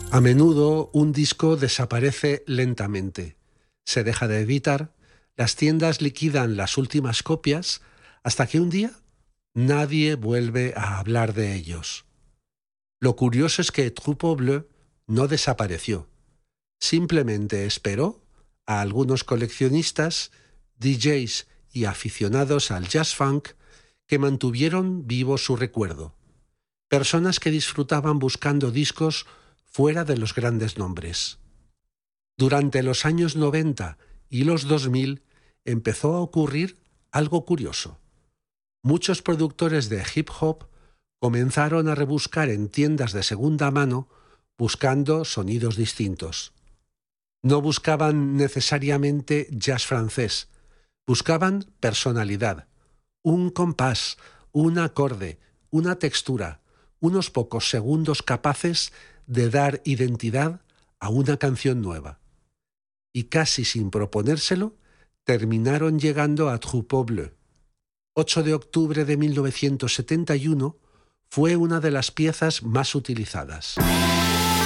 A menudo un disco desaparece lentamente. Se deja de editar, las tiendas liquidan las últimas copias, hasta que un día nadie vuelve a hablar de ellos. Lo curioso es que Troupeau Bleu no desapareció. Simplemente esperó a algunos coleccionistas, DJs y aficionados al jazz funk que mantuvieron vivo su recuerdo. Personas que disfrutaban buscando discos fuera de los grandes nombres. Durante los años 90 y los 2000 empezó a ocurrir algo curioso. Muchos productores de hip hop comenzaron a rebuscar en tiendas de segunda mano buscando sonidos distintos. No buscaban necesariamente jazz francés, buscaban personalidad, un compás, un acorde, una textura, unos pocos segundos capaces de dar identidad a una canción nueva. Y casi sin proponérselo, terminaron llegando a Troupeau Bleu. 8 de octubre de 1971 fue una de las piezas más utilizadas.